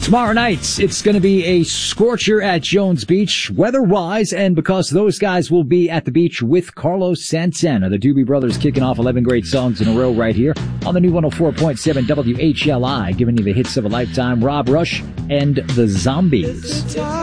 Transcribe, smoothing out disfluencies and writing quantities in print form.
Tomorrow night, it's going to be a scorcher at Jones Beach, weather-wise, and because those guys will be at the beach with Carlos Santana. The Doobie Brothers kicking off 11 great songs in a row right here on the new 104.7 WHLI, giving you the hits of a lifetime. Rob Rush and the Zombies.